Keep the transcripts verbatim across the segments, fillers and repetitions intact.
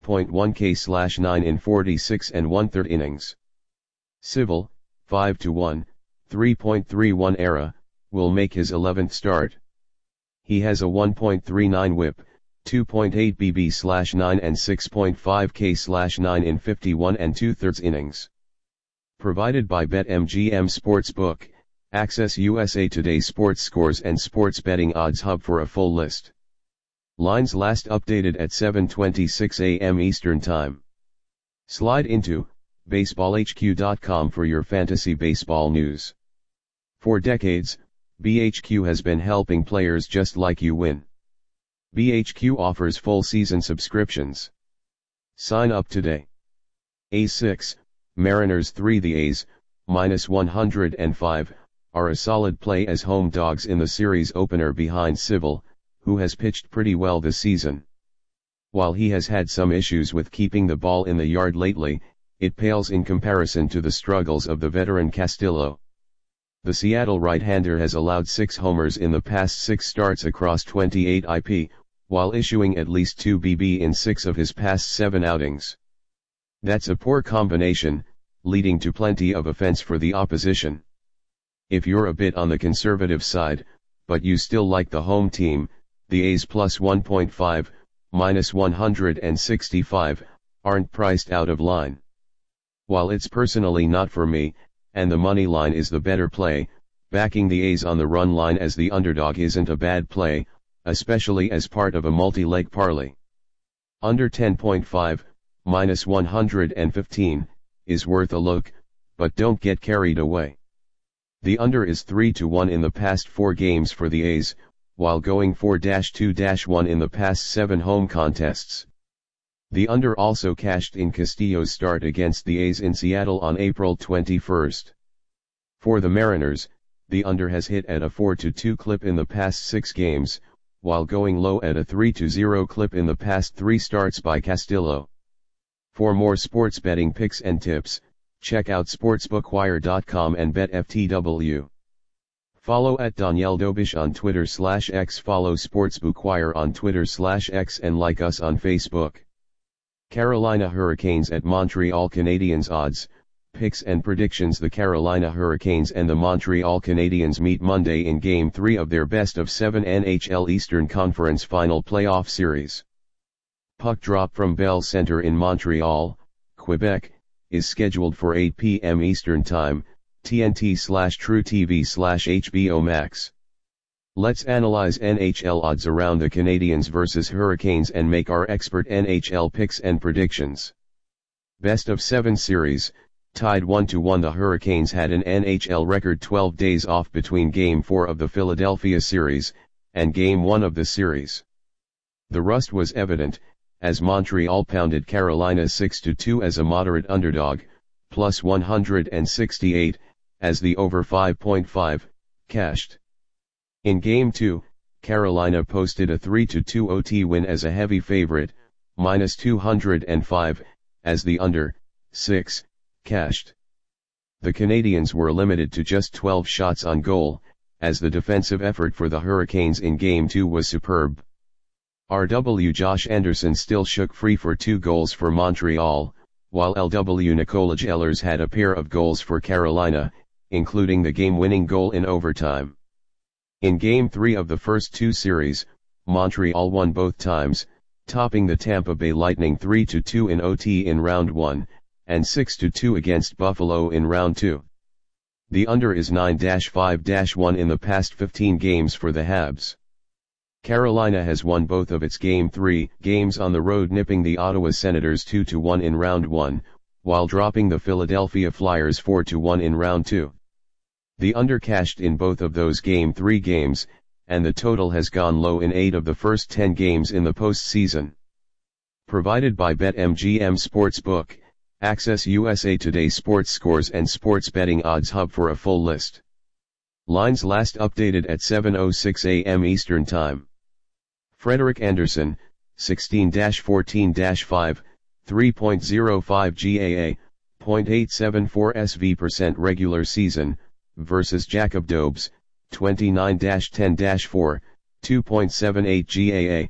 point one K slash nine in forty-six and one-third innings. Civil, five to one, three point three one era, will make his eleventh start. He has a one point three nine whip, two point eight B B slash nine and six point five K slash nine in fifty-one and two-thirds innings. Provided by BetMGM Sportsbook, access U S A Today's sports scores and sports betting odds hub for a full list. Lines last updated at seven twenty-six a m Eastern Time. Slide into baseball H Q dot com for your fantasy baseball news. For decades, B H Q has been helping players just like you win. B H Q offers full season subscriptions. Sign up today. A's six, Mariners three. The A's, minus one hundred five, are a solid play as home dogs in the series opener behind Civil, who has pitched pretty well this season. While he has had some issues with keeping the ball in the yard lately, it pales in comparison to the struggles of the veteran Castillo. The Seattle right-hander has allowed six homers in the past six starts across twenty-eight I P, while issuing at least two B B in six of his past seven outings. That's a poor combination, leading to plenty of offense for the opposition. If you're a bit on the conservative side, but you still like the home team, the A's plus one point five, minus one hundred sixty-five, aren't priced out of line. While it's personally not for me, and the money line is the better play, backing the A's on the run line as the underdog isn't a bad play, especially as part of a multi-leg parlay. Under ten point five, minus one hundred fifteen, is worth a look, but don't get carried away. The under is three to one in the past four games for the A's, while going four to two to one in the past seven home contests. The under also cashed in Castillo's start against the A's in Seattle on April twenty-first. For the Mariners, the under has hit at a four to two clip in the past six games, while going low at a three to zero clip in the past three starts by Castillo. For more sports betting picks and tips, check out sportsbookwire dot com and BetFTW. Follow at Danielle Dobish on Twitter slash X. Follow Sportsbookwire on Twitter slash X and like us on Facebook. Carolina Hurricanes at Montreal Canadiens. Odds, picks and predictions. The Carolina Hurricanes and the Montreal Canadiens meet Monday in Game three of their best of seven N H L Eastern Conference Final Playoff Series. Puck drop from Bell Center in Montreal, Quebec, is scheduled for eight p m Eastern Time, T N T slash True T V slash H B O Max. Let's analyze N H L odds around the Canadiens versus Hurricanes and make our expert N H L picks and predictions. Best of seven series, tied one to one. The Hurricanes had an N H L record twelve days off between Game four of the Philadelphia series, and Game one of the series. The rust was evident, as Montreal pounded Carolina six to two as a moderate underdog, plus one hundred sixty-eight, as the over five point five, cashed. In Game two, Carolina posted a three to two O T win as a heavy favorite, minus two hundred five, as the under, six, cashed. The Canadiens were limited to just twelve shots on goal, as the defensive effort for the Hurricanes in Game two was superb. R W Josh Anderson still shook free for two goals for Montreal, while L W Nikola Ehlers had a pair of goals for Carolina, including the game-winning goal in overtime. In Game three of the first two series, Montreal won both times, topping the Tampa Bay Lightning three to two in O T in round one, and six to two against Buffalo in round two. The under is nine to five to one in the past fifteen games for the Habs. Carolina has won both of its Game three games on the road, nipping the Ottawa Senators two to one in round one, while dropping the Philadelphia Flyers four to one in round two. The under cashed in both of those Game three games, and the total has gone low in eight of the first ten games in the postseason. Provided by BetMGM Sportsbook, access U S A Today sports scores and sports betting odds hub for a full list. Lines last updated at seven oh six a m Eastern Time. Frederik Andersen, sixteen to fourteen to five, three point oh five G A A, zero point eight seven four S V percent regular season, versus Jacob Dobes, twenty-nine to ten to four, two point seven eight G A A, zero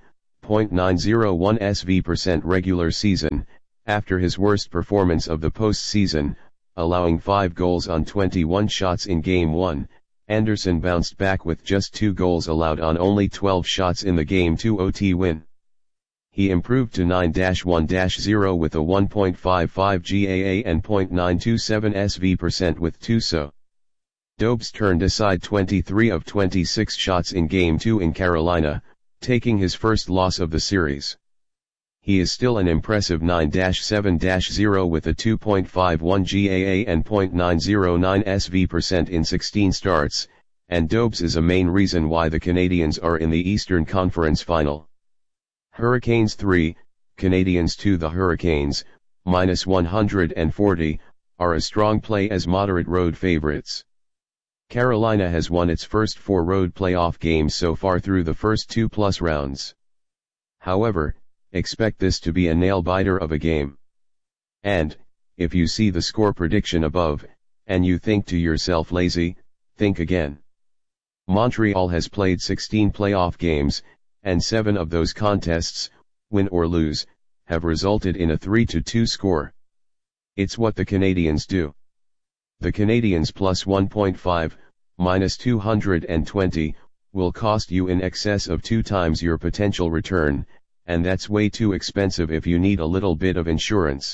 point nine oh one S V percent regular season, after his worst performance of the postseason, allowing five goals on twenty-one shots in Game one, Anderson bounced back with just two goals allowed on only twelve shots in the Game two O T win. He improved to nine one oh with a one point five five G A A and point nine two seven S V percent with two S O. Dobes turned aside twenty-three of twenty-six shots in Game two in Carolina, taking his first loss of the series. He is still an impressive nine seven oh with a two point five one G A A and point nine oh nine S V percent in sixteen starts, and Dobes is a main reason why the Canadiens are in the Eastern Conference Final. Hurricanes three, Canadiens two. The Hurricanes, minus one hundred forty, are a strong play as moderate road favorites. Carolina has won its first four road playoff games so far through the first two plus rounds. However, expect this to be a nail-biter of a game. And, if you see the score prediction above, and you think to yourself lazy, think again. Montreal has played sixteen playoff games, and seven of those contests, win or lose, have resulted in a three to two score. It's what the Canadiens do. The Canadiens plus one point five, minus two hundred twenty, will cost you in excess of two times your potential return, and that's way too expensive if you need a little bit of insurance.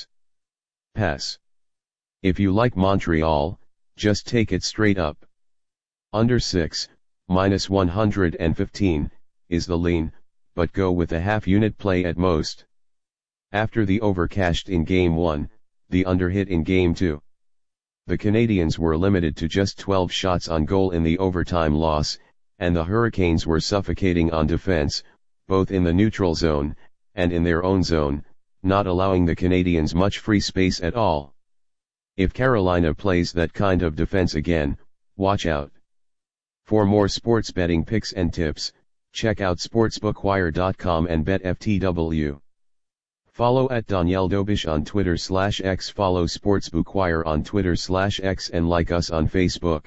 Pass. If you like Montreal, just take it straight up. Under six, minus one hundred fifteen, is the lean, but go with a half unit play at most. After the over cashed in Game one, the under hit in Game two. The Canadiens were limited to just twelve shots on goal in the overtime loss, and the Hurricanes were suffocating on defense, both in the neutral zone, and in their own zone, not allowing the Canadiens much free space at all. If Carolina plays that kind of defense again, watch out. For more sports betting picks and tips, check out sportsbookwire dot com and bet F T W. Follow at Danielle Dobish on Twitter slash X, follow Sportsbookwire on Twitter slash X, and like us on Facebook.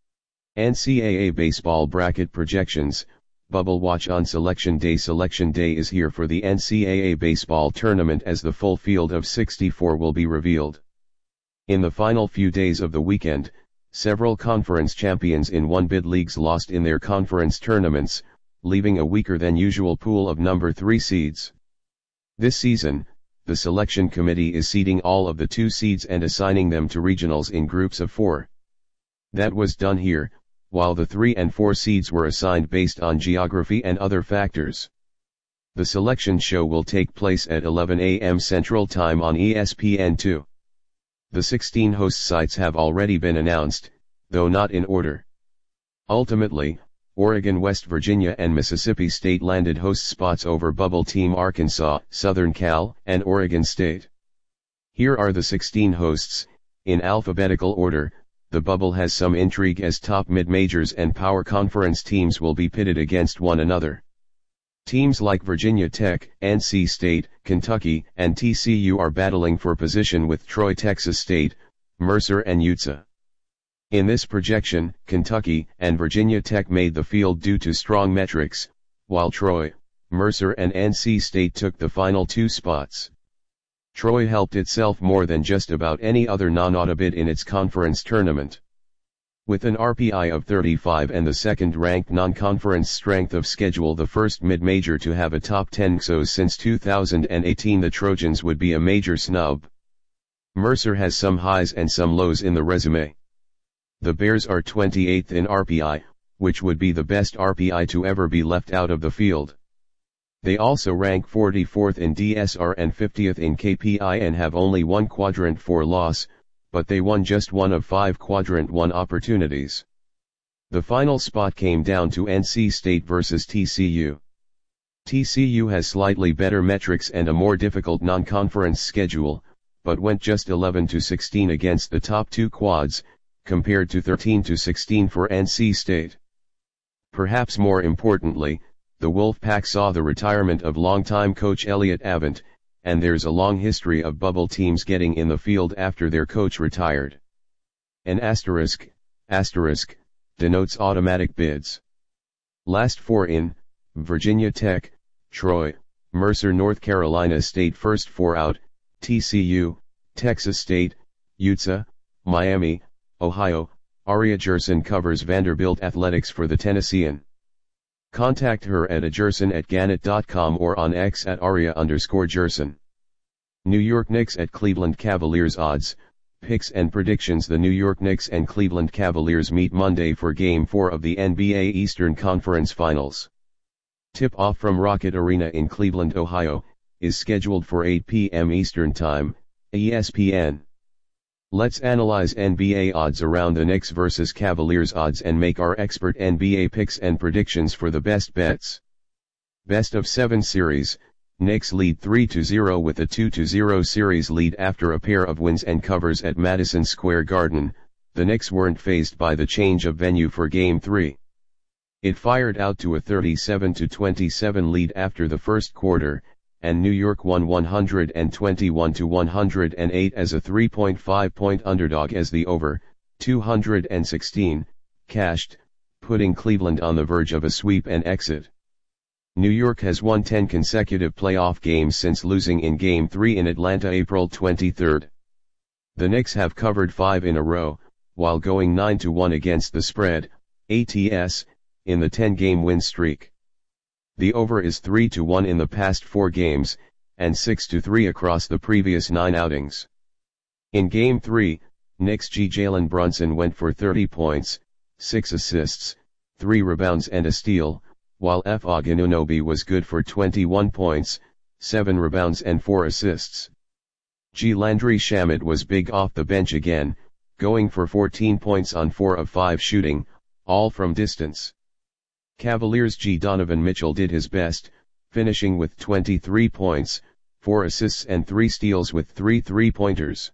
N C double A Baseball Bracket Projections, Bubble Watch on Selection Day. Selection Day is here for the N C double A Baseball Tournament as the full field of sixty-four will be revealed. In the final few days of the weekend, several conference champions in one-bid leagues lost in their conference tournaments, leaving a weaker than usual pool of number three seeds. This season, the selection committee is seeding all of the two seeds and assigning them to regionals in groups of four. That was done here, while the three and four seeds were assigned based on geography and other factors. The selection show will take place at eleven a m Central Time on E S P N two. The sixteen host sites have already been announced, though not in order. Ultimately, Oregon, West Virginia and Mississippi State landed host spots over bubble team Arkansas, Southern Cal, and Oregon State. Here are the sixteen hosts, in alphabetical order. The bubble has some intrigue as top mid-majors and power conference teams will be pitted against one another. Teams like Virginia Tech, N C State, Kentucky, and T C U are battling for position with Troy, Texas State, Mercer and U T S A. In this projection, Kentucky and Virginia Tech made the field due to strong metrics, while Troy, Mercer and N C State took the final two spots. Troy helped itself more than just about any other non-auto bid in its conference tournament. With an R P I of thirty-five and the second-ranked non-conference strength of schedule, the first mid-major to have a top ten X Os since two thousand eighteen, the Trojans would be a major snub. Mercer has some highs and some lows in the resume. The Bears are twenty-eighth in R P I, which would be the best R P I to ever be left out of the field. They also rank forty-fourth in D S R and fiftieth in K P I and have only one Quadrant four loss, but they won just one of five Quadrant one opportunities. The final spot came down to N C State versus T C U. T C U has slightly better metrics and a more difficult non-conference schedule, but went just eleven to sixteen against the top two quads, compared to thirteen to sixteen for N C State. Perhaps more importantly, the Wolfpack saw the retirement of longtime coach Elliott Avent, and there's a long history of bubble teams getting in the field after their coach retired. An asterisk, asterisk, denotes automatic bids. Last four in, Virginia Tech, Troy, Mercer, North Carolina State first four out, T C U, Texas State, U T S A, Miami, Ohio. Aria Jerson covers Vanderbilt athletics for the Tennessean. Contact her at ajerson at gannett dot com or on X at aria underscore jerson. New York Knicks at Cleveland Cavaliers odds, picks and predictions. The New York Knicks and Cleveland Cavaliers meet Monday for Game four of the N B A Eastern Conference Finals. Tip-off from Rocket Arena in Cleveland, Ohio, is scheduled for eight p m Eastern Time, E S P N. Let's analyze N B A odds around the Knicks versus Cavaliers odds and make our expert N B A picks and predictions for the best bets. Best of seven series, Knicks lead three to zero with a two to zero series lead after a pair of wins and covers at Madison Square Garden. The Knicks weren't fazed by the change of venue for Game three. It fired out to a thirty-seven to twenty-seven lead after the first quarter, and New York won one hundred twenty-one to one hundred eight as a three point five point underdog as the over, two hundred sixteen, cashed, putting Cleveland on the verge of a sweep and exit. New York has won ten consecutive playoff games since losing in Game three in Atlanta April twenty-third. The Knicks have covered five in a row, while going nine to one against the spread, A T S, in the ten-game win streak. The over is three to one in the past four games, and six to three across the previous nine outings. In Game three, Knicks G. Jalen Brunson went for thirty points, six assists, three rebounds and a steal, while F. Anunoby was good for twenty-one points, seven rebounds and four assists. G. Landry Shamet was big off the bench again, going for fourteen points on four of five shooting, all from distance. Cavaliers' G. Donovan Mitchell did his best, finishing with twenty-three points, four assists and three steals with three three-pointers.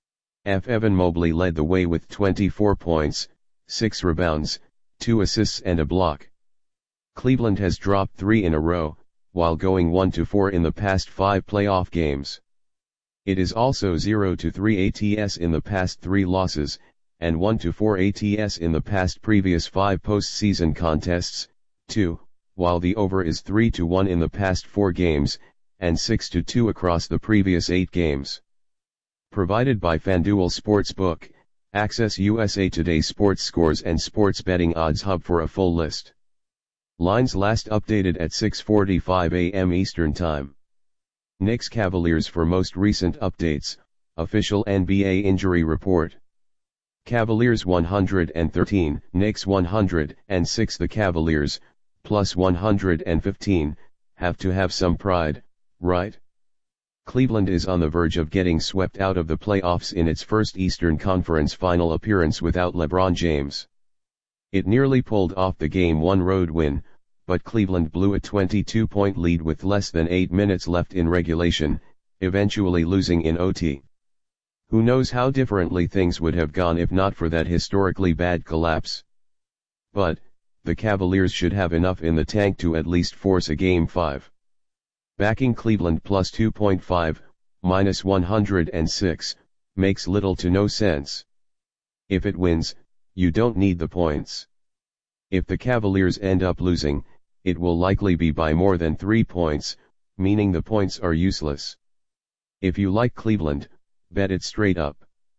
F. Evan Mobley led the way with twenty-four points, six rebounds, two assists and a block. Cleveland has dropped three in a row, while going one to four in the past five playoff games. It is also zero to three A T S in the past three losses, and one to four A T S in the past previous five postseason contests, two, while the over is three to one in the past four games, and six to two across the previous eight games. Provided by FanDuel Sportsbook, access U S A Today's sports scores and sports betting odds hub for a full list. Lines last updated at six forty-five a m Eastern Time. Knicks Cavaliers for most recent updates, official N B A injury report. Cavaliers one hundred thirteen, Knicks one hundred six. The Cavaliers, plus one hundred fifteen, have to have some pride, right? Cleveland is on the verge of getting swept out of the playoffs in its first Eastern Conference Final appearance without LeBron James. It nearly pulled off the Game one road win, but Cleveland blew a twenty-two point lead with less than eight minutes left in regulation, eventually losing in O T. Who knows how differently things would have gone if not for that historically bad collapse. But, the Cavaliers should have enough in the tank to at least force a Game five. Backing Cleveland plus two point five, minus one hundred six, makes little to no sense. If it wins, you don't need the points. If the Cavaliers end up losing, it will likely be by more than three points, meaning the points are useless. If you like Cleveland, bet it straight up.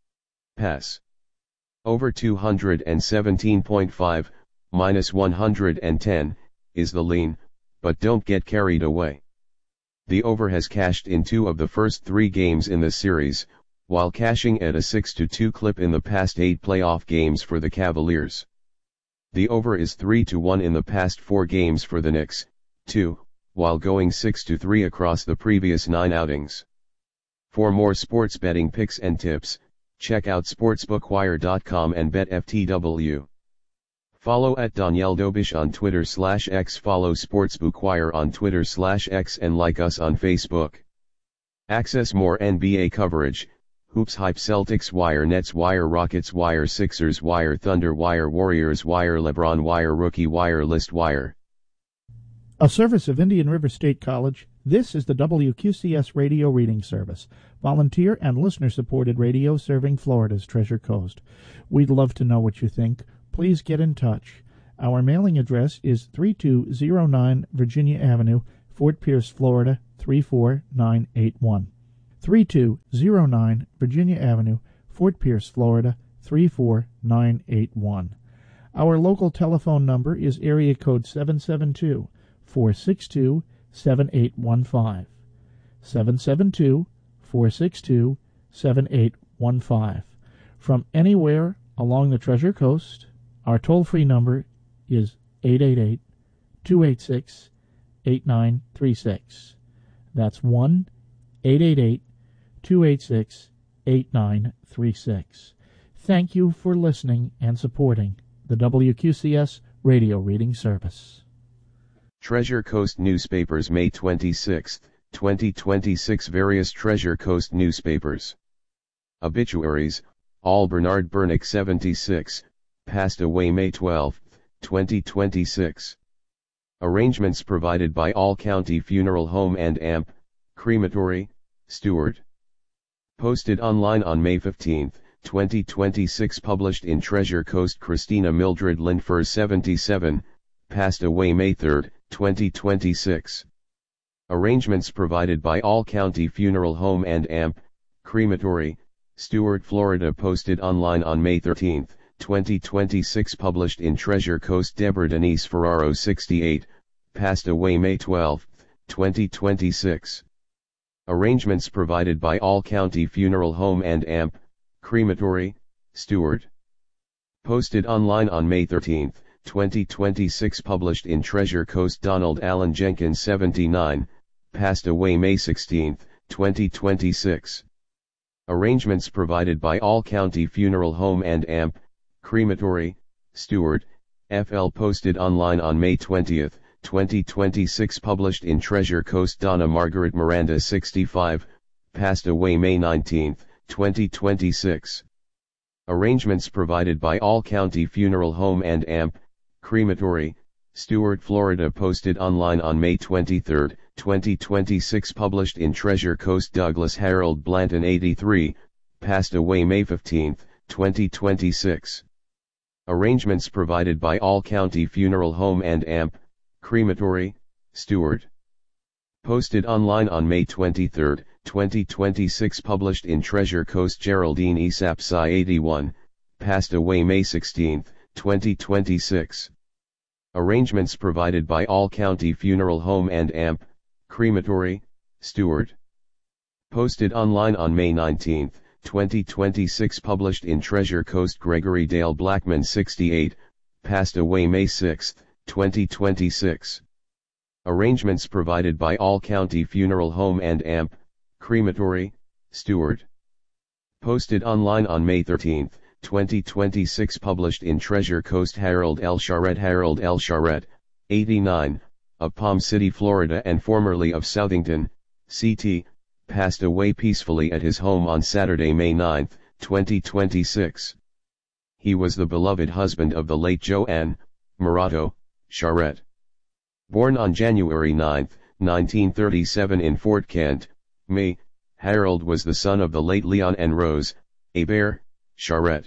Pass. Over two hundred seventeen point five, minus one hundred ten, is the lean, but don't get carried away. The over has cashed in two of the first three games in the series, while cashing at a six to two clip in the past eight playoff games for the Cavaliers. The over is three to one in the past four games for the Knicks, two, while going six to three across the previous nine outings. For more sports betting picks and tips, check out sportsbookwire dot com and bet F T W. Follow at Danielle Dobish on Twitter slash X. Follow Sportsbookwire on Twitter slash X and like us on Facebook. Access more N B A coverage, Hoops Hype, Celtics Wire, Nets Wire, Rockets Wire, Sixers Wire, Thunder Wire, Warriors Wire, LeBron Wire, Rookie Wire, List Wire. A service of Indian River State College, this is the W Q C S Radio Reading Service, volunteer and listener-supported radio serving Florida's Treasure Coast. We'd love to know what you think. Please get in touch. Our mailing address is thirty-two oh nine Virginia Avenue, Fort Pierce, Florida, three four nine eight one. three two zero nine Virginia Avenue, Fort Pierce, Florida, three four nine eight one. Our local telephone number is area code seven seven two, four six two, seven eight one five. seven seven two, four six two, seven eight one five. From anywhere along the Treasure Coast, our toll-free number is eight eight eight, two eight six, eight nine three six. That's one eight eight eight, two eight six, eight nine three six. Thank you for listening and supporting the W Q C S radio reading service. Treasure Coast Newspapers, May twenty-sixth, twenty twenty-six. Various Treasure Coast newspapers. Obituaries. All Bernard Bernick, seventy-six, passed away May twelfth, twenty twenty-six. Arrangements provided by All County Funeral Home and A M P, Crematory, Stewart. Posted online on May fifteenth, twenty twenty-six. Published in Treasure Coast. Christina Mildred Linfors, seventy-seven, passed away May third, twenty twenty-six. Arrangements provided by All County Funeral Home and A M P, Crematory, Stewart, Florida. Posted online on May thirteenth, twenty twenty-six. Published in Treasure Coast. Deborah Denise Ferraro, sixty-eight, passed away May twelfth, twenty twenty-six. Arrangements provided by All County Funeral Home and A M P, Crematory, Stewart. Posted online on May thirteenth, twenty twenty-six. Published in Treasure Coast. Donald Allen Jenkins, seventy-nine, passed away May sixteenth, twenty twenty-six. Arrangements provided by All County Funeral Home and A M P, Crematory, Stewart, F L. Posted online on May twentieth, twenty twenty-six. Published in Treasure Coast. Donna Margaret Miranda, sixty-five, passed away May nineteenth, twenty twenty-six. Arrangements provided by All County Funeral Home and A M P, Crematory, Stewart, Florida. Posted online on May twenty-third, twenty twenty-six. Published in Treasure Coast. Douglas Harold Blanton, eighty-three, passed away May fifteenth, twenty twenty-six. Arrangements provided by All County Funeral Home and A M P, Crematory, Stewart. Posted online on May twenty-third, twenty twenty-six. Published in Treasure Coast. Geraldine E. Sapsai, eighty-one, passed away May sixteenth, twenty twenty-six. Arrangements provided by All County Funeral Home and A M P, Crematory, Stewart. Posted online on May nineteenth, twenty twenty-six. Published in Treasure Coast. Gregory Dale Blackman, sixty-eight, passed away May sixth, twenty twenty-six. Arrangements provided by All County Funeral Home and A M P, Crematory, Stewart. Posted online on May thirteenth, twenty twenty-six. Published in Treasure Coast. Harold L. Charette Harold L. Charette, eighty-nine, of Palm City, Florida and formerly of Southington, C T, passed away peacefully at his home on Saturday, May ninth, twenty twenty-six. He was the beloved husband of the late Joanne Morato Charette. Born on January ninth, nineteen thirty-seven in Fort Kent, Maine, Harold was the son of the late Leon and Rose Hebert Charette.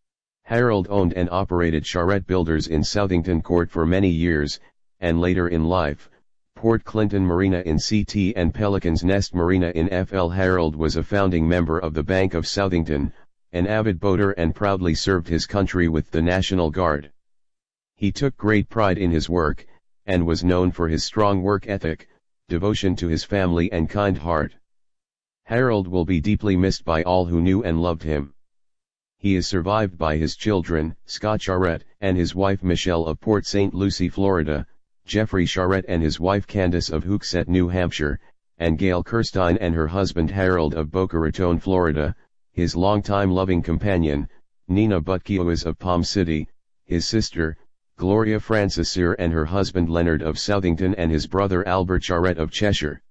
Harold owned and operated Charette Builders in Southington Court for many years, and later in life, Port Clinton Marina in C T and Pelican's Nest Marina in F L. Harold was a founding member of the Bank of Southington, an avid boater, and proudly served his country with the National Guard. He took great pride in his work, and was known for his strong work ethic, devotion to his family and kind heart. Harold will be deeply missed by all who knew and loved him. He is survived by his children, Scott Charette, and his wife Michelle of Port Saint Lucie, Florida, Jeffrey Charette and his wife Candace of Hooksett, New Hampshire, and Gail Kirstein and her husband Harold of Boca Raton, Florida, his longtime loving companion, Nina Butkiewicz of Palm City, his sister, Gloria Francisir and her husband Leonard of Southington, and his brother Albert Charette of Cheshire.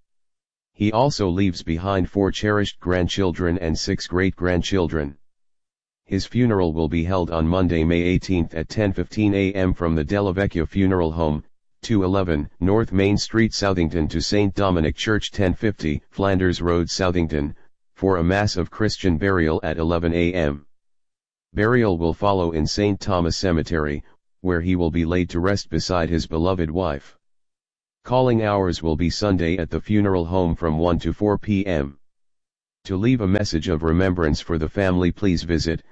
He also leaves behind four cherished grandchildren and six great-grandchildren. His funeral will be held on Monday, May eighteenth at ten fifteen a m from the Della Vecchia Funeral Home, two eleven North Main Street, Southington, to Saint Dominic Church, ten fifty Flanders Road, Southington, for a Mass of Christian burial at eleven a m Burial will follow in Saint Thomas Cemetery, where he will be laid to rest beside his beloved wife. Calling hours will be Sunday at the funeral home from one to four p m To leave a message of remembrance for the family, please visit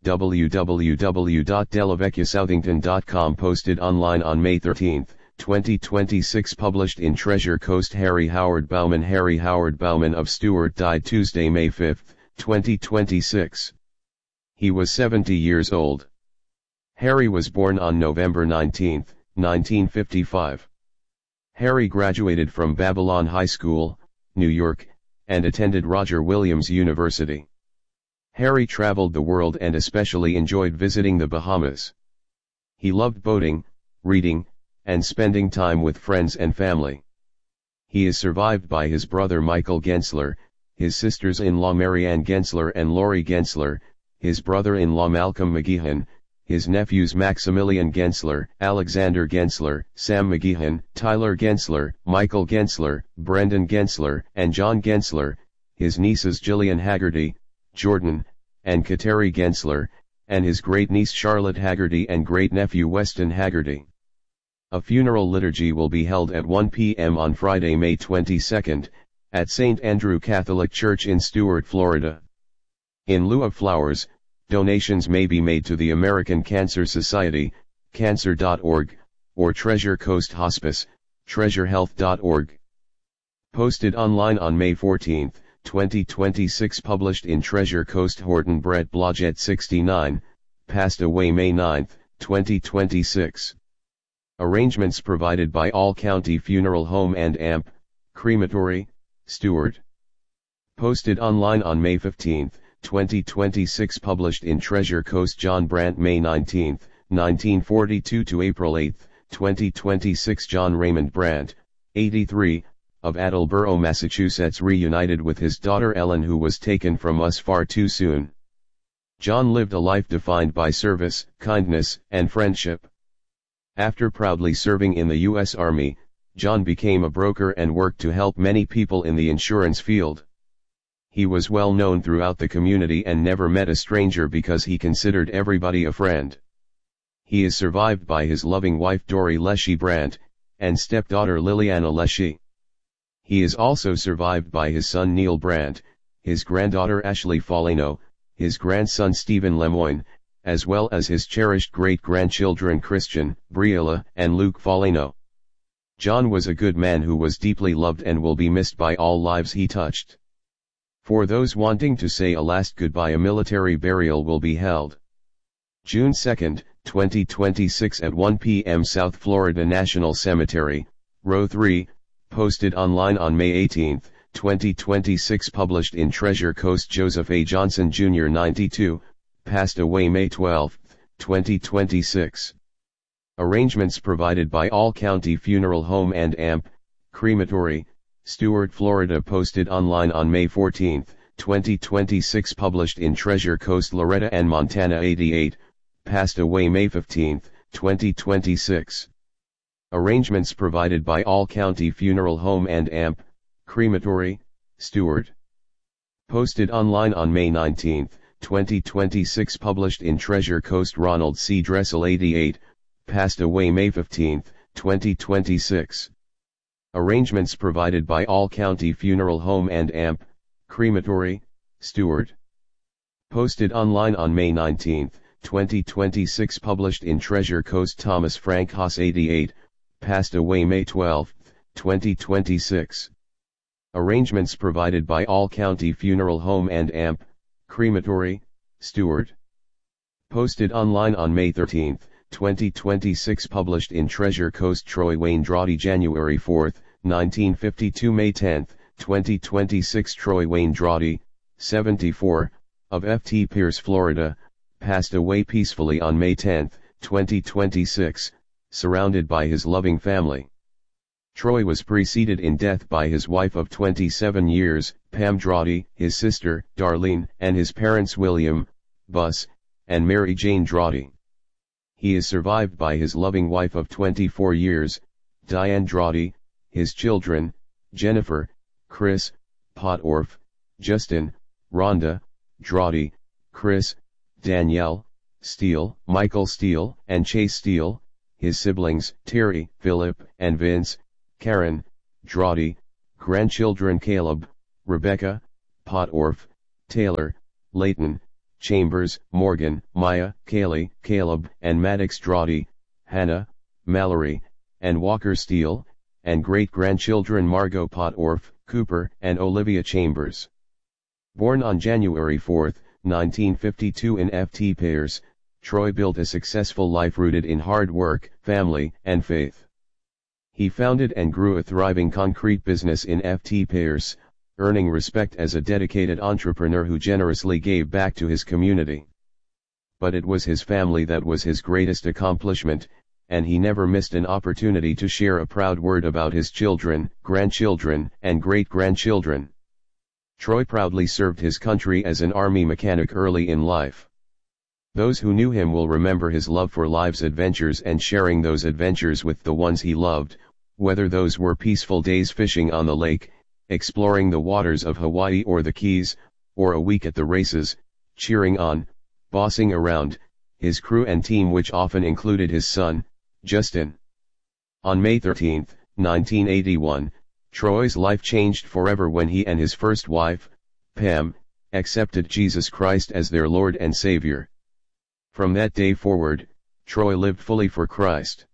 w w w dot delavecchia southington dot com. Posted online on May thirteenth, twenty twenty-six. Published in Treasure Coast. Harry Howard Bauman. Harry Howard Bauman of Stuart died Tuesday, May fifth, twenty twenty-six. He was seventy years old. Harry was born on November nineteenth, nineteen fifty-five. Harry graduated from Babylon High School, New York, and attended Roger Williams University. Harry traveled the world and especially enjoyed visiting the Bahamas. He loved boating, reading, and spending time with friends and family. He is survived by his brother Michael Gensler, his sisters-in-law Marianne Gensler and Lori Gensler, his brother-in-law Malcolm McGeehan, his nephews Maximilian Gensler, Alexander Gensler, Sam McGeehan, Tyler Gensler, Michael Gensler, Brendan Gensler, and John Gensler, his nieces Gillian Haggerty, Jordan, and Kateri Gensler, and his great-niece Charlotte Haggerty and great-nephew Weston Haggerty. A funeral liturgy will be held at one p m on Friday, May twenty-second, at Saint Andrew Catholic Church in Stuart, Florida. In lieu of flowers, donations may be made to the American Cancer Society, cancer dot org, or Treasure Coast Hospice, treasure health dot org. Posted online on May fourteenth, twenty twenty-six. Published in Treasure Coast. Horton Brett Blodgett, sixty-nine, passed away May ninth, twenty twenty-six. Arrangements provided by All County Funeral Home and A M P, Crematory, Stuart. Posted online on May fifteenth, twenty twenty-six. Published in Treasure Coast. John Brandt, May nineteenth, nineteen forty-two to April eighth, twenty twenty-six. John Raymond Brandt, eighty-three, of Attleboro, Massachusetts, reunited with his daughter Ellen, who was taken from us far too soon. John lived a life defined by service, kindness, and friendship. After proudly serving in the U S Army, John became a broker and worked to help many people in the insurance field. He was well known throughout the community and never met a stranger because he considered everybody a friend. He is survived by his loving wife Dory Leshy Brandt, and stepdaughter Liliana Leshy. He is also survived by his son Neil Brandt, his granddaughter Ashley Foligno, his grandson Stephen Lemoyne, as well as his cherished great-grandchildren Christian, Briella, and Luke Foligno. John was a good man who was deeply loved and will be missed by all lives he touched. For those wanting to say a last goodbye, a military burial will be held June second, twenty twenty-six at one p m South Florida National Cemetery, Row three, posted online on May eighteenth, twenty twenty-six. Published in Treasure Coast. Joseph A. Johnson Junior, ninety-two, passed away May twelfth, twenty twenty-six. Arrangements provided by All County Funeral Home and A M P, Crematory, Stuart, Florida. Posted online on May fourteenth, twenty twenty-six. Published in Treasure Coast. Loretta Ann Montana, eighty-eight, passed away May fifteenth, twenty twenty-six. Arrangements provided by All County Funeral Home and A M P, Crematory, Stuart. Posted online on May nineteenth, twenty twenty-six. Published in Treasure Coast. Ronald C. Dressel, eighty-eight, passed away May fifteenth, twenty twenty-six. Arrangements provided by All County Funeral Home and A M P, Crematory, Stuart. Posted online on May nineteenth, twenty twenty-six. Published in Treasure Coast. Thomas Frank Haas, eighty-eight, passed away May twelfth, twenty twenty-six. Arrangements provided by All County Funeral Home and A M P, Crematory, Stuart. Posted online on May thirteenth, twenty twenty-six. Published in Treasure Coast. Troy Wayne Drawdy, January fourth, nineteen fifty-two. May tenth, twenty twenty-six. Troy Wayne Drawdy, seventy-four, of F T Pierce, Florida, passed away peacefully on May tenth, twenty twenty-six, surrounded by his loving family. Troy was preceded in death by his wife of twenty-seven years, Pam Drawdy, his sister, Darlene, and his parents William, Bus, and Mary Jane Drawdy. He is survived by his loving wife of twenty-four years, Diane Drawdy, his children, Jennifer, Chris, Potorf, Justin, Rhonda, Drawdy, Chris, Danielle, Steele, Michael Steele, and Chase Steele, his siblings, Terry, Philip, and Vince, Karen, Drawdy, grandchildren Caleb, Rebecca, Potorf, Taylor, Leighton, Chambers, Morgan, Maya, Kaylee, Caleb, and Maddox Drawdy, Hannah, Mallory, and Walker Steele, and great-grandchildren Margot Potorf, Cooper, and Olivia Chambers. Born on January fourth, nineteen fifty-two in F T Pears, Troy built a successful life rooted in hard work, family, and faith. He founded and grew a thriving concrete business in F T Pears, earning respect as a dedicated entrepreneur who generously gave back to his community. But it was his family that was his greatest accomplishment, and he never missed an opportunity to share a proud word about his children, grandchildren, and great-grandchildren. Troy proudly served his country as an Army mechanic early in life. Those who knew him will remember his love for life's adventures and sharing those adventures with the ones he loved, whether those were peaceful days fishing on the lake, exploring the waters of Hawaii or the Keys, or a week at the races, cheering on, bossing around, his crew and team, which often included his son, Justin. On May thirteenth, nineteen eighty-one, Troy's life changed forever when he and his first wife, Pam, accepted Jesus Christ as their Lord and Savior. From that day forward, Troy lived fully for Christ.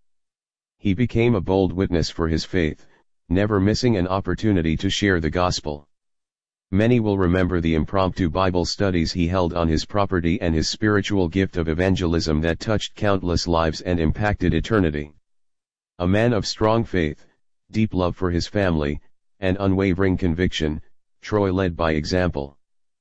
He became a bold witness for his faith, never missing an opportunity to share the gospel. Many will remember the impromptu Bible studies he held on his property and his spiritual gift of evangelism that touched countless lives and impacted eternity. A man of strong faith, deep love for his family, and unwavering conviction, Troy led by example.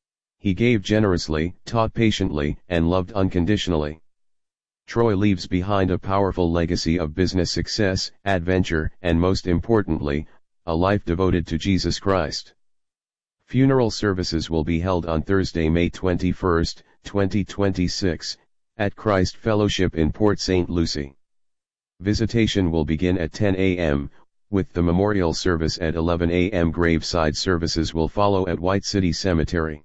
He gave generously, taught patiently, and loved unconditionally. Troy leaves behind a powerful legacy of business success, adventure, and most importantly, a life devoted to Jesus Christ. Funeral services will be held on Thursday, May twenty-first, twenty twenty-six, at Christ Fellowship in Port Saint Lucie. Visitation will begin at ten a m, with the memorial service at eleven a m Graveside services will follow at White City Cemetery.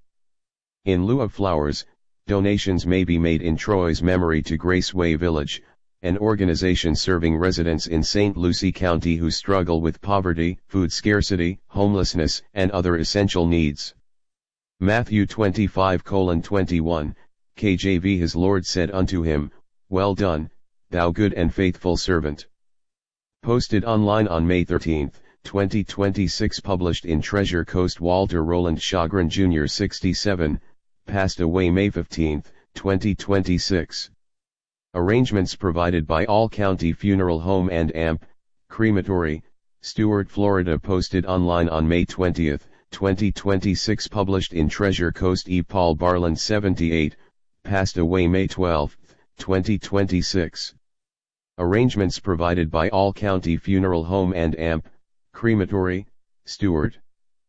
In lieu of flowers, donations may be made in Troy's memory to Graceway Village, an organization serving residents in Saint Lucie County who struggle with poverty, food scarcity, homelessness, and other essential needs. Matthew twenty-five twenty-one, K J V. His Lord said unto him, Well done, thou good and faithful servant. Posted online on May thirteenth, twenty twenty-six. Published in Treasure Coast. Walter Roland Shagrin Junior sixty-seven, passed away May fifteenth, twenty twenty-six. Arrangements provided by All County Funeral Home and A M P, Crematory, Stuart, Florida. Posted online on May twentieth, twenty twenty-six. Published in Treasure Coast. E. Paul Barland seventy-eight, passed away May twelfth, twenty twenty-six. Arrangements provided by All County Funeral Home and A M P, Crematory, Stuart.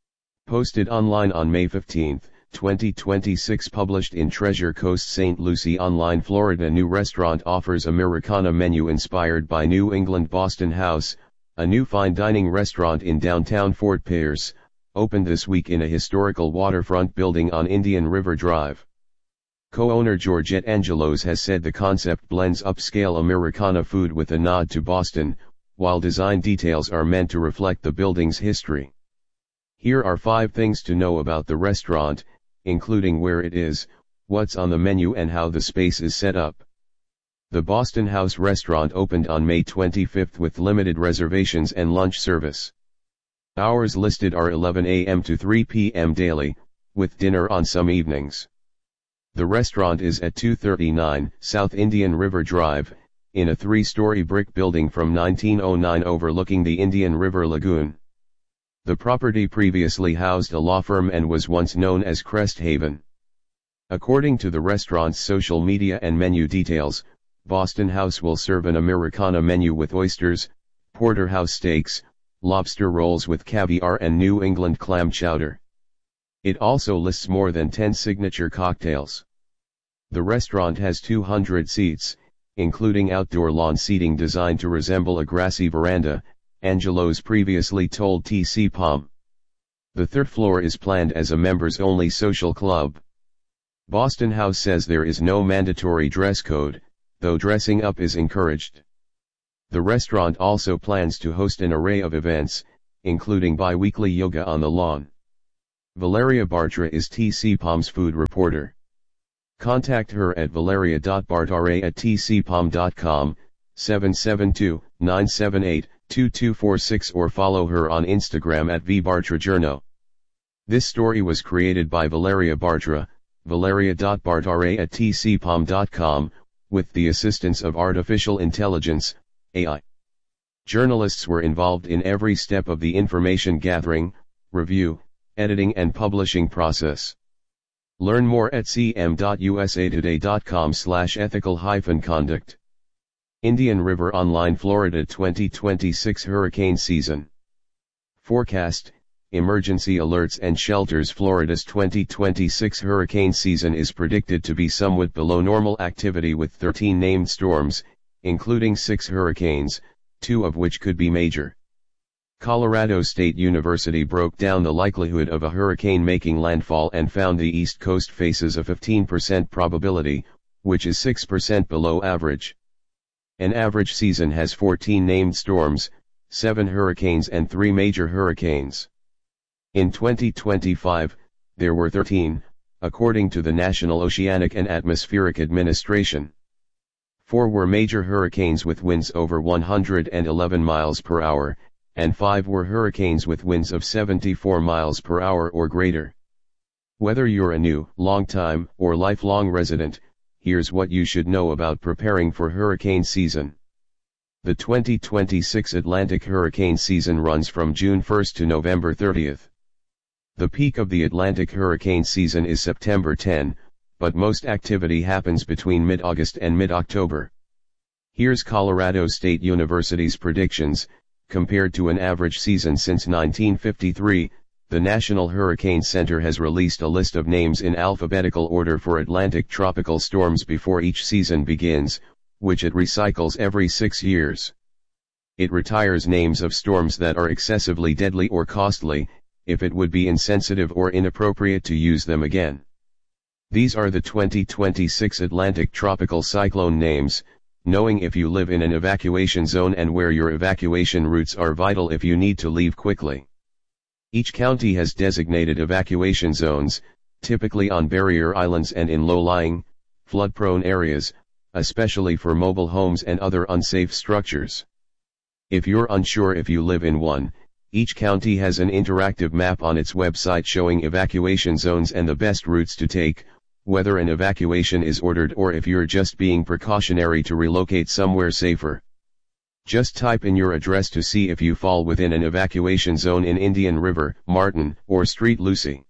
Posted online on May fifteenth, twenty twenty-six. Published in Treasure Coast. Saint Lucie Online, Florida. New restaurant offers Americana menu inspired by New England Boston House, a new fine dining restaurant in downtown Fort Pierce, opened this week in a historical waterfront building on Indian River Drive. Co-owner Georgette Angelos has said the concept blends upscale Americana food with a nod to Boston, while design details are meant to reflect the building's history. Here are five things to know about the restaurant, including where it is, what's on the menu, and how the space is set up. The Boston House restaurant opened on May twenty-fifth with limited reservations and lunch service. Hours listed are eleven a m to three p m daily, with dinner on some evenings. The restaurant is at two thirty-nine South Indian River Drive, in a three-story brick building from nineteen oh nine overlooking the Indian River Lagoon. The property previously housed a law firm and was once known as Crest Haven. According to the restaurant's social media and menu details, Boston House will serve an Americana menu with oysters, porterhouse steaks, lobster rolls with caviar, and New England clam chowder. It also lists more than ten signature cocktails. The restaurant has two hundred seats, including outdoor lawn seating designed to resemble a grassy veranda, Angelos previously told T C P O M. The third floor is planned as a members-only social club. Boston House says there is no mandatory dress code, though dressing up is encouraged. The restaurant also plans to host an array of events, including bi-weekly yoga on the lawn. Valeria Bartra is T C Palm's food reporter. Contact her at valeria dot bartra at t c palm dot com, seven seven two, nine seven eight, two two four six, or follow her on Instagram at v bartra journo. This story was created by Valeria Bartra, valeria dot bartra at t c palm dot com, with the assistance of artificial intelligence, A I. Journalists were involved in every step of the information gathering, review, editing and publishing process. Learn more at c m dot u s a today dot com slash ethical hyphen conduct. Indian River Online Florida twenty twenty-six Hurricane Season. Forecast, Emergency Alerts and Shelters. Florida's twenty twenty-six hurricane season is predicted to be somewhat below normal activity, with thirteen named storms, including six hurricanes, two of which could be major. Colorado State University broke down the likelihood of a hurricane making landfall and found the East Coast faces a fifteen percent probability, which is six percent below average. An average season has fourteen named storms, seven hurricanes and three major hurricanes. In twenty twenty-five, there were thirteen, according to the National Oceanic and Atmospheric Administration. Four were major hurricanes with winds over one hundred eleven miles per hour, and five were hurricanes with winds of seventy-four miles per hour or greater. Whether you're a new, long-time, or lifelong resident, here's what you should know about preparing for hurricane season. The twenty twenty-six Atlantic hurricane season runs from June first to November thirtieth. The peak of the Atlantic hurricane season is September tenth, but most activity happens between mid-August and mid-October. Here's Colorado State University's predictions. Compared to an average season since nineteen fifty-three, the National Hurricane Center has released a list of names in alphabetical order for Atlantic tropical storms before each season begins, which it recycles every six years. It retires names of storms that are excessively deadly or costly, if it would be insensitive or inappropriate to use them again. These are the twenty twenty-six Atlantic tropical cyclone names. Knowing if you live in an evacuation zone and where your evacuation routes are vital if you need to leave quickly. Each county has designated evacuation zones, typically on barrier islands and in low-lying, flood-prone areas, especially for mobile homes and other unsafe structures. If you're unsure if you live in one, each county has an interactive map on its website showing evacuation zones and the best routes to take, whether an evacuation is ordered or if you're just being precautionary to relocate somewhere safer. Just type in your address to see if you fall within an evacuation zone in Indian River, Martin, or Street Lucie.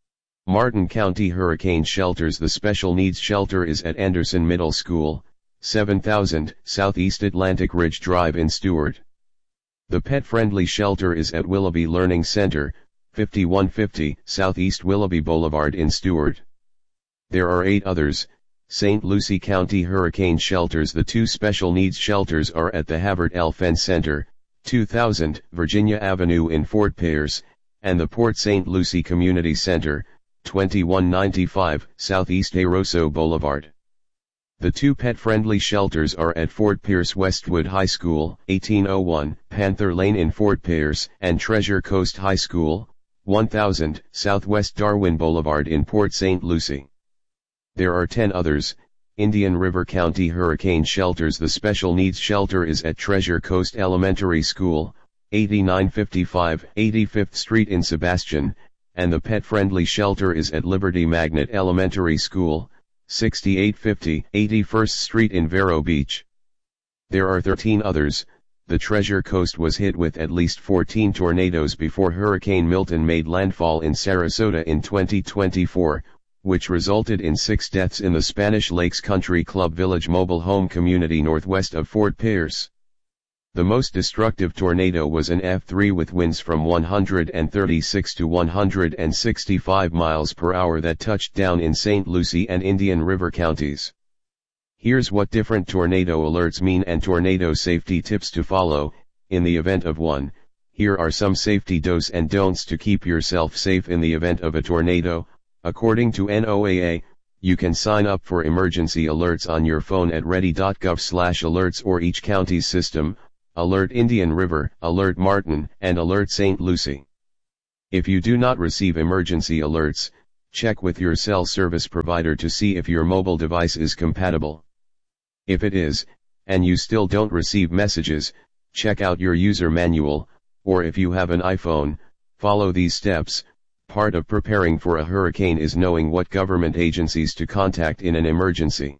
Martin County Hurricane Shelters. The Special Needs Shelter is at Anderson Middle School, seven thousand Southeast Atlantic Ridge Drive in Stuart. The Pet Friendly Shelter is at Willoughby Learning Center, fifty-one fifty Southeast Willoughby Boulevard in Stuart. There are eight others. Saint Lucie County Hurricane Shelters. The two special needs shelters are at the Havert L. Fenn Center, two thousand Virginia Avenue in Fort Pierce, and the Port Saint Lucie Community Center, twenty-one ninety-five Southeast Eroso Boulevard. The two pet-friendly shelters are at Fort Pierce Westwood High School, eighteen oh one Panther Lane in Fort Pierce, and Treasure Coast High School, one thousand Southwest Darwin Boulevard in Port Saint Lucie. There are ten others. Indian River County Hurricane Shelters. The Special Needs Shelter is at Treasure Coast Elementary School, eighty-nine fifty-five eighty-fifth Street in Sebastian, and the Pet Friendly Shelter is at Liberty Magnet Elementary School, sixty-eight fifty eighty-first Street in Vero Beach. There are thirteen others. The Treasure Coast was hit with at least fourteen tornadoes before Hurricane Milton made landfall in Sarasota in twenty twenty-four, which resulted in six deaths in the Spanish Lakes Country Club Village mobile home community northwest of Fort Pierce. The most destructive tornado was an F three with winds from one hundred thirty-six to one hundred sixty-five miles per hour that touched down in Saint Lucie and Indian River counties. Here's what different tornado alerts mean and tornado safety tips to follow. In the event of one, here are some safety do's and don'ts to keep yourself safe in the event of a tornado. According to N O A A, you can sign up for emergency alerts on your phone at ready dot gov slash alerts or each county's system, Alert Indian River, Alert Martin, and Alert Saint Lucie. If you do not receive emergency alerts, check with your cell service provider to see if your mobile device is compatible. If it is, and you still don't receive messages, check out your user manual, or if you have an iPhone, follow these steps. Part of preparing for a hurricane is knowing what government agencies to contact in an emergency.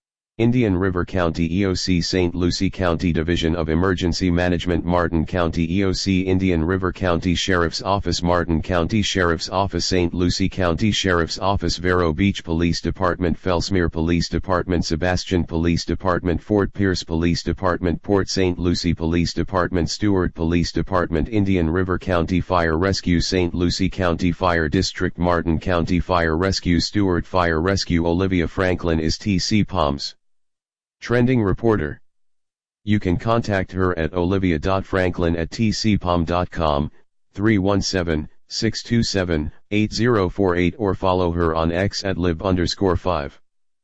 Indian River County E O C, Saint Lucie County Division of Emergency Management, Martin County E O C, Indian River County Sheriff's Office, Martin County Sheriff's Office, Saint Lucie County Sheriff's Office, Vero Beach Police Department, Fellsmere Police Department, Sebastian Police Department, Fort Pierce Police Department, Port Saint Lucie Police Department, Stewart Police Department, Indian River County Fire Rescue, Saint Lucie County Fire District, Martin County Fire Rescue, Stewart Fire Rescue. Olivia Franklin is T C P O M's trending reporter. You can contact her at olivia dot franklin at t c p o m dot com, three one seven, six two seven, eight zero four eight, or follow her on X at live underscore five.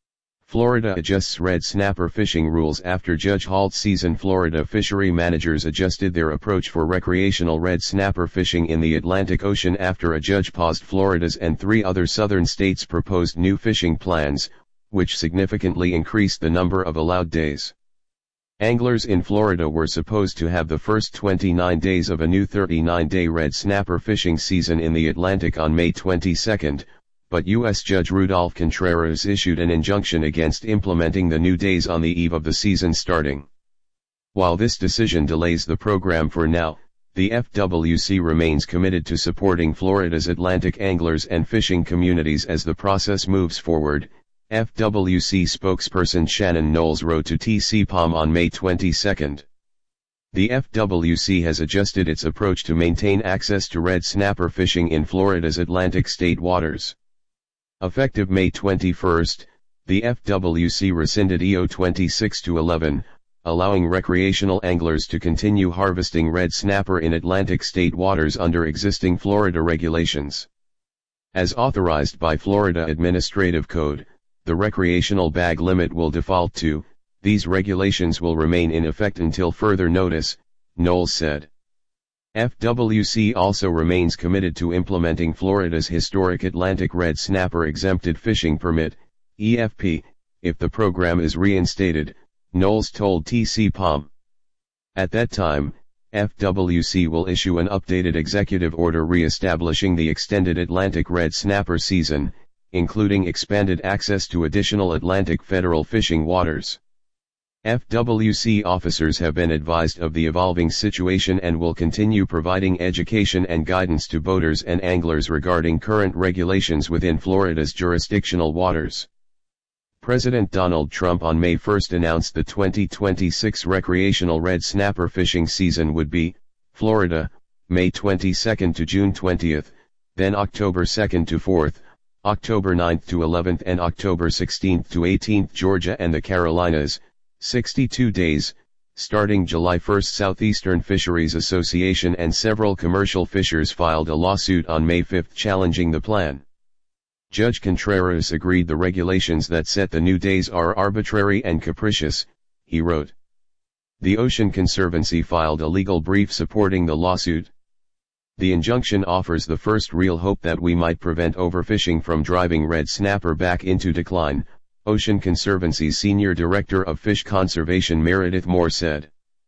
Florida adjusts red snapper fishing rules after Judge halt season. Florida fishery managers adjusted their approach for recreational red snapper fishing in the Atlantic Ocean after a judge paused Florida's and three other southern states' proposed new fishing plans, which significantly increased the number of allowed days. Anglers in Florida were supposed to have the first twenty-nine days of a new thirty-nine day red snapper fishing season in the Atlantic on May twenty-second, but U S Judge Rudolph Contreras issued an injunction against implementing the new days on the eve of the season starting. While this decision delays the program for now, the F W C remains committed to supporting Florida's Atlantic anglers and fishing communities as the process moves forward. F W C spokesperson Shannon Knowles wrote to T C P O M on May twenty-second. The F W C has adjusted its approach to maintain access to red snapper fishing in Florida's Atlantic state waters. Effective May twenty-first, the F W C rescinded E O twenty-six to eleven, allowing recreational anglers to continue harvesting red snapper in Atlantic state waters under existing Florida regulations. As authorized by Florida Administrative Code, the recreational bag limit will default to. These regulations will remain in effect until further notice, Knowles said. F W C also remains committed to implementing Florida's historic Atlantic red snapper exempted fishing permit, E F P, if the program is reinstated, Knowles told T C P O M. At that time, F W C will issue an updated executive order re-establishing the extended Atlantic red snapper season, including expanded access to additional Atlantic federal fishing waters. F W C officers have been advised of the evolving situation and will continue providing education and guidance to boaters and anglers regarding current regulations within Florida's jurisdictional waters. President Donald Trump on May first announced the twenty twenty-six recreational red snapper fishing season would be, Florida, May twenty-second to June twentieth, then October second to fourth, October ninth to eleventh and October sixteenth to eighteenth, Georgia and the Carolinas, sixty-two days, starting July first. Southeastern Fisheries Association and several commercial fishers filed a lawsuit on May fifth challenging the plan. Judge Contreras agreed the regulations that set the new days are arbitrary and capricious, he wrote. The Ocean Conservancy filed a legal brief supporting the lawsuit. The injunction offers the first real hope that we might prevent overfishing from driving red snapper back into decline, Ocean Conservancy's Senior Director of Fish Conservation Meredith Moore said.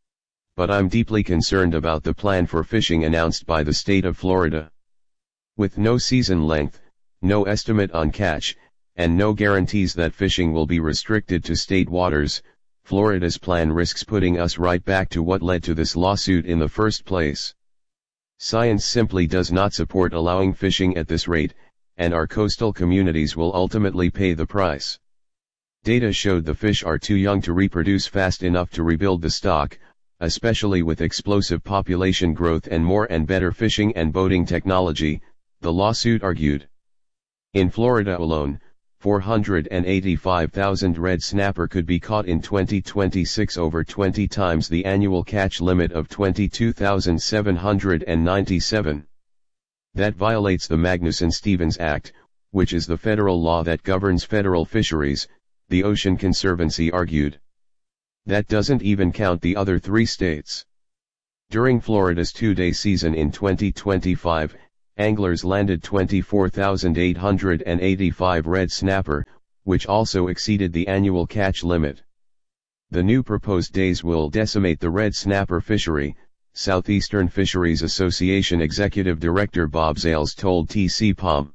But I'm deeply concerned about the plan for fishing announced by the state of Florida. With no season length, no estimate on catch, and no guarantees that fishing will be restricted to state waters, Florida's plan risks putting us right back to what led to this lawsuit in the first place. Science simply does not support allowing fishing at this rate, and our coastal communities will ultimately pay the price. Data showed the fish are too young to reproduce fast enough to rebuild the stock, especially with explosive population growth and more and better fishing and boating technology, the lawsuit argued. In Florida alone, four hundred eighty-five thousand red snapper could be caught in twenty twenty-six, over twenty times the annual catch limit of twenty-two thousand seven hundred ninety-seven. That violates the Magnuson-Stevens Act, which is the federal law that governs federal fisheries, the Ocean Conservancy argued. That doesn't even count the other three states. During Florida's two-day season in twenty twenty-five, anglers landed twenty-four thousand eight hundred eighty-five red snapper, which also exceeded the annual catch limit. The new proposed days will decimate the red snapper fishery, Southeastern Fisheries Association Executive Director Bob Zales told T C P O M.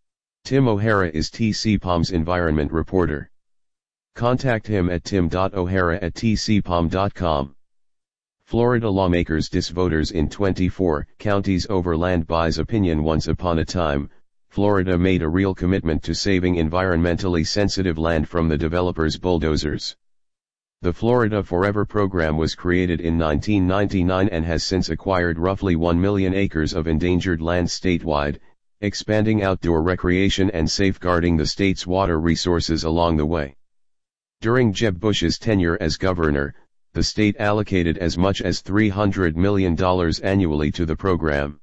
Tim O'Hara is T C P O M's environment reporter. Contact him at tim dot o'hara at t c p o m dot com. Florida lawmakers diss voters in twenty-four counties over land buys opinion. Once upon a time, Florida made a real commitment to saving environmentally sensitive land from the developers' bulldozers. The Florida Forever program was created in nineteen ninety-nine and has since acquired roughly one million acres of endangered land statewide, expanding outdoor recreation and safeguarding the state's water resources along the way. During Jeb Bush's tenure as governor, the state allocated as much as three hundred million dollars annually to the program.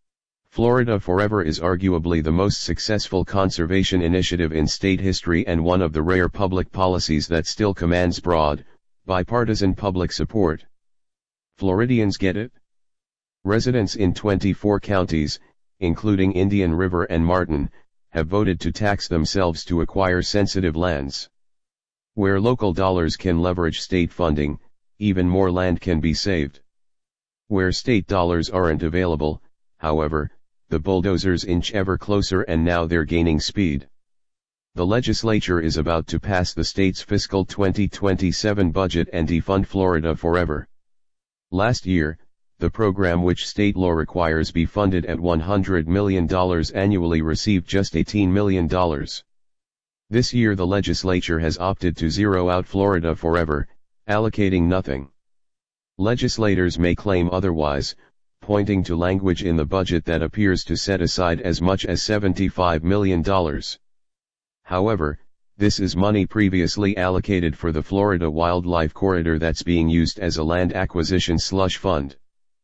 Florida Forever is arguably the most successful conservation initiative in state history and one of the rare public policies that still commands broad, bipartisan public support. Floridians get it? Residents in twenty-four counties, including Indian River and Martin, have voted to tax themselves to acquire sensitive lands. Where local dollars can leverage state funding, even more land can be saved. Where state dollars aren't available, however, the bulldozers inch ever closer and now they're gaining speed. The legislature is about to pass the state's fiscal twenty twenty-seven budget and defund Florida Forever. Last year, the program, which state law requires be funded at one hundred million dollars annually, received just eighteen million dollars. This year the legislature has opted to zero out Florida Forever, allocating nothing. Legislators may claim otherwise, pointing to language in the budget that appears to set aside as much as seventy-five million dollars. However, this is money previously allocated for the Florida Wildlife Corridor that's being used as a land acquisition slush fund.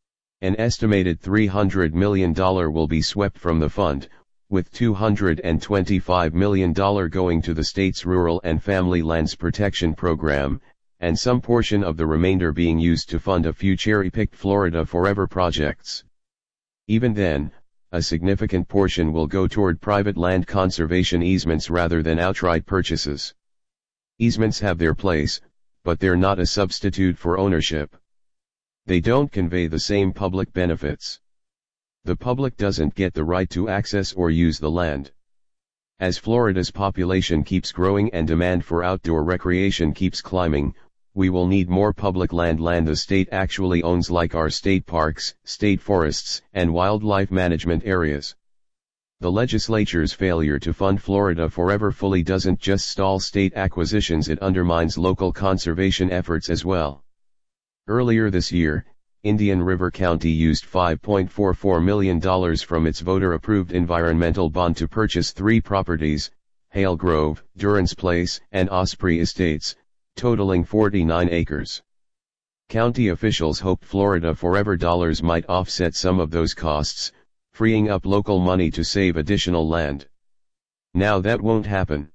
An estimated three hundred million dollars will be swept from the fund, with two hundred twenty-five million dollars going to the state's Rural and Family Lands Protection Program, and some portion of the remainder being used to fund a few cherry-picked Florida Forever projects. Even then, a significant portion will go toward private land conservation easements rather than outright purchases. Easements have their place, but they're not a substitute for ownership. They don't convey the same public benefits. The public doesn't get the right to access or use the land. As Florida's population keeps growing and demand for outdoor recreation keeps climbing, we will need more public land land the state actually owns, like our state parks, state forests, and wildlife management areas. The legislature's failure to fund Florida Forever fully doesn't just stall state acquisitions, it undermines local conservation efforts as well. Earlier this year, Indian River County used five point four four million dollars from its voter-approved environmental bond to purchase three properties, Hale Grove, Durance Place, and Osprey Estates, totaling forty-nine acres. County officials hoped Florida Forever dollars might offset some of those costs, freeing up local money to save additional land. Now that won't happen.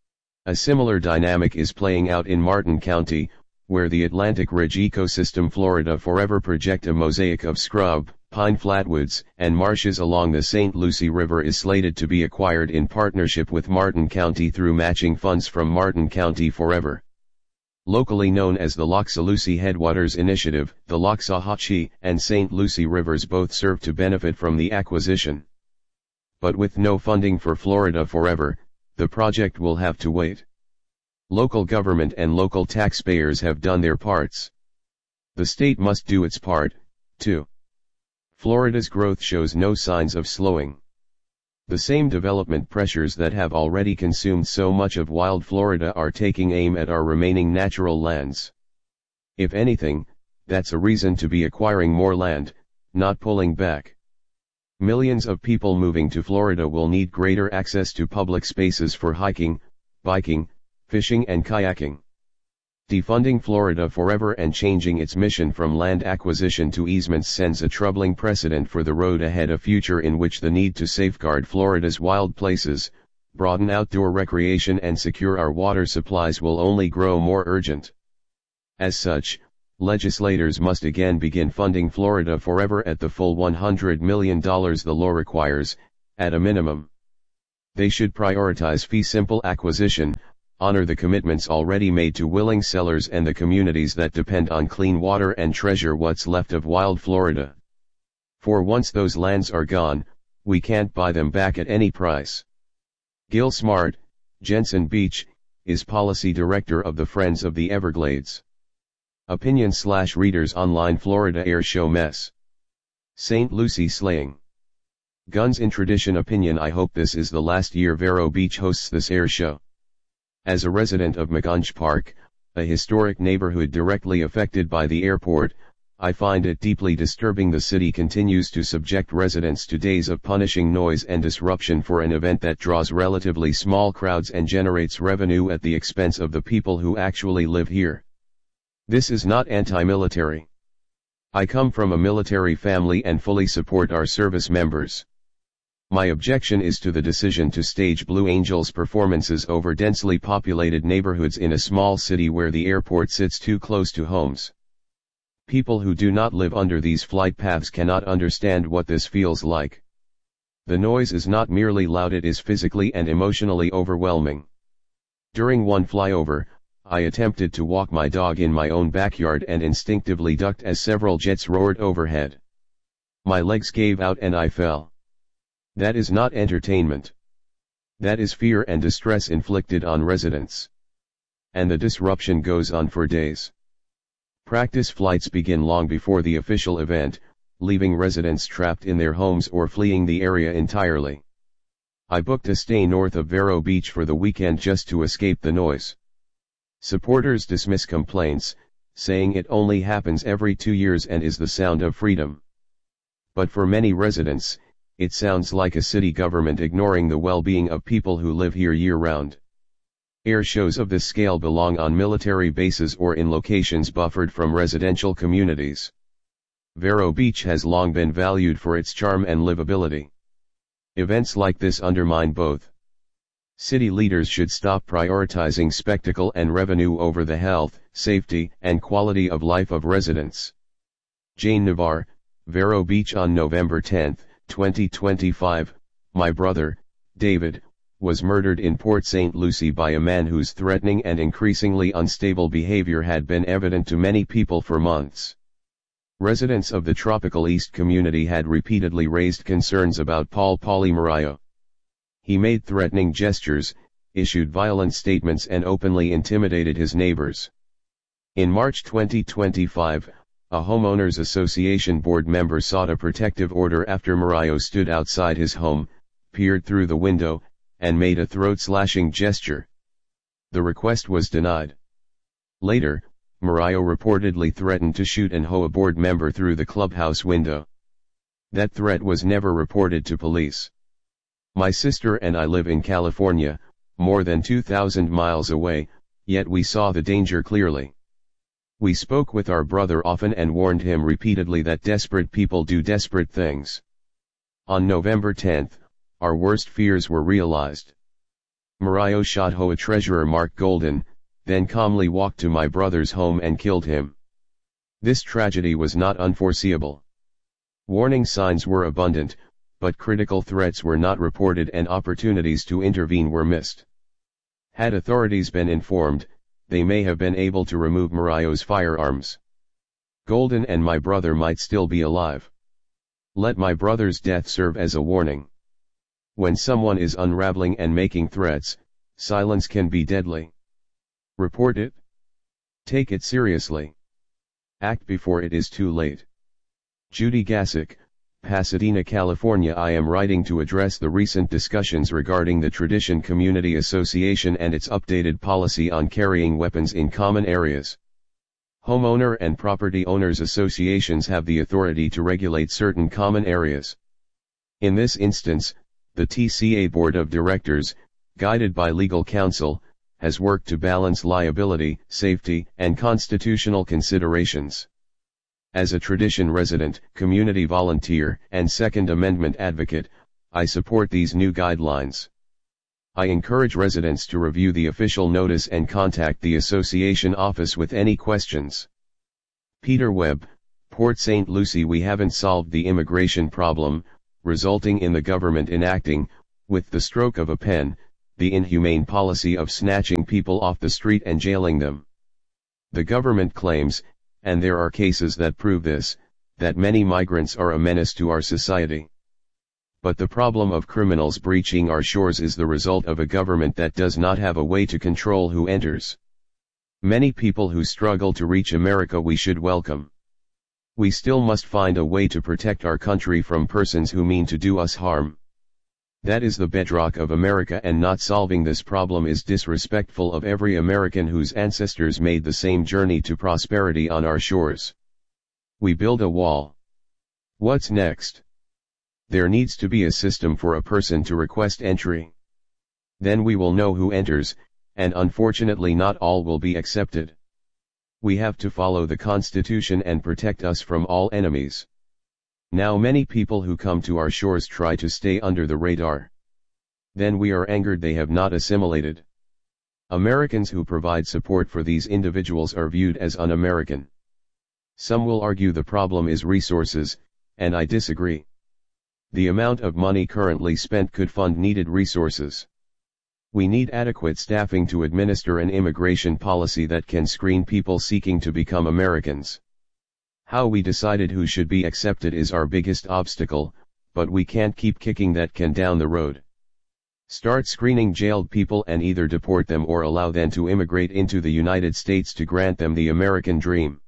A similar dynamic is playing out in Martin County, where the Atlantic Ridge Ecosystem Florida Forever project, a mosaic of scrub, pine flatwoods, and marshes along the Saint Lucie River, is slated to be acquired in partnership with Martin County through matching funds from Martin County Forever. Locally known as the Loxalucie Headwaters Initiative, the Loxahatchee and Saint Lucie Rivers both serve to benefit from the acquisition. But with no funding for Florida Forever, the project will have to wait. Local government and local taxpayers have done their parts. The state must do its part, too. Florida's growth shows no signs of slowing. The same development pressures that have already consumed so much of wild Florida are taking aim at our remaining natural lands. If anything, that's a reason to be acquiring more land, not pulling back. Millions of people moving to Florida will need greater access to public spaces for hiking, biking, fishing and kayaking. Defunding Florida Forever and changing its mission from land acquisition to easements sends a troubling precedent for the road ahead, a future in which the need to safeguard Florida's wild places, broaden outdoor recreation and secure our water supplies will only grow more urgent. As such, legislators must again begin funding Florida Forever at the full one hundred million dollars the law requires, at a minimum. They should prioritize fee simple acquisition, honor the commitments already made to willing sellers and the communities that depend on clean water, and treasure what's left of wild Florida. For once those lands are gone, we can't buy them back at any price. Gil Smart, Jensen Beach, is Policy Director of the Friends of the Everglades. Opinion slash readers online Florida Air Show mess. Saint Lucie slaying. Guns in tradition opinion I hope this is the last year Vero Beach hosts this air show. As a resident of McGunge Park, a historic neighborhood directly affected by the airport, I find it deeply disturbing the city continues to subject residents to days of punishing noise and disruption for an event that draws relatively small crowds and generates revenue at the expense of the people who actually live here. This is not anti-military. I come from a military family and fully support our service members. My objection is to the decision to stage Blue Angels performances over densely populated neighborhoods in a small city where the airport sits too close to homes. People who do not live under these flight paths cannot understand what this feels like. The noise is not merely loud, it is physically and emotionally overwhelming. During one flyover, I attempted to walk my dog in my own backyard and instinctively ducked as several jets roared overhead. My legs gave out and I fell. That is not entertainment. That is fear and distress inflicted on residents. And the disruption goes on for days. Practice flights begin long before the official event, leaving residents trapped in their homes or fleeing the area entirely. I booked a stay north of Vero Beach for the weekend just to escape the noise. Supporters dismiss complaints, saying it only happens every two years and is the sound of freedom. But for many residents, it sounds like a city government ignoring the well-being of people who live here year-round. Air shows of this scale belong on military bases or in locations buffered from residential communities. Vero Beach has long been valued for its charm and livability. Events like this undermine both. City leaders should stop prioritizing spectacle and revenue over the health, safety, and quality of life of residents. Jane Navarre, Vero Beach on November tenth, twenty twenty-five, my brother, David, was murdered in Port Saint Lucie by a man whose threatening and increasingly unstable behavior had been evident to many people for months. Residents of the Tropical East community had repeatedly raised concerns about Paul Pauly Morayo. He made threatening gestures, issued violent statements and openly intimidated his neighbors. In March twenty twenty-five, a homeowners association board member sought a protective order after Morayo stood outside his home, peered through the window, and made a throat-slashing gesture. The request was denied. Later, Morayo reportedly threatened to shoot and hoe a board member through the clubhouse window. That threat was never reported to police. My sister and I live in California, more than two thousand miles away, yet we saw the danger clearly. We spoke with our brother often and warned him repeatedly that desperate people do desperate things. On November tenth, our worst fears were realized. Morayo shot H O A treasurer Mark Golden, then calmly walked to my brother's home and killed him. This tragedy was not unforeseeable. Warning signs were abundant, but critical threats were not reported and opportunities to intervene were missed. Had authorities been informed, they may have been able to remove Morayo's firearms. Golden and my brother might still be alive. Let my brother's death serve as a warning. When someone is unraveling and making threats, silence can be deadly. Report it. Take it seriously. Act before it is too late. Judy Gassick, Pasadena, California. I am writing to address the recent discussions regarding the Tradition Community Association and its updated policy on carrying weapons in common areas. Homeowner and property owners associations have the authority to regulate certain common areas. In this instance, the T C A Board of Directors, guided by legal counsel, has worked to balance liability, safety, and constitutional considerations. As a Tradition resident, community volunteer, and Second Amendment advocate, I support these new guidelines. I encourage residents to review the official notice and contact the association office with any questions. Peter Webb, Port Saint Lucie. We haven't solved the immigration problem, resulting in the government enacting, with the stroke of a pen, the inhumane policy of snatching people off the street and jailing them. The government claims, and there are cases that prove this, that many migrants are a menace to our society. But the problem of criminals breaching our shores is the result of a government that does not have a way to control who enters. Many people who struggle to reach America we should welcome. We still must find a way to protect our country from persons who mean to do us harm. That is the bedrock of America, and not solving this problem is disrespectful of every American whose ancestors made the same journey to prosperity on our shores. We build a wall. What's next? There needs to be a system for a person to request entry. Then we will know who enters, and unfortunately not all will be accepted. We have to follow the Constitution and protect us from all enemies. Now many people who come to our shores try to stay under the radar. Then we are angered they have not assimilated. Americans who provide support for these individuals are viewed as un-American. Some will argue the problem is resources, and I disagree. The amount of money currently spent could fund needed resources. We need adequate staffing to administer an immigration policy that can screen people seeking to become Americans. How we decided who should be accepted is our biggest obstacle, but we can't keep kicking that can down the road. Start screening jailed people and either deport them or allow them to immigrate into the United States to grant them the American dream.